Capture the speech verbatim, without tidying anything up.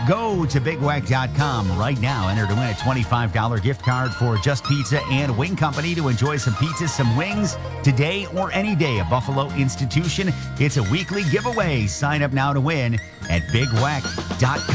Go to big wack dot com right now. Enter to win a twenty-five dollars gift card for Just Pizza and Wing Company to enjoy some pizza, some wings today or any day at Buffalo Institution. It's a weekly giveaway. Sign up now to win at big wack dot com.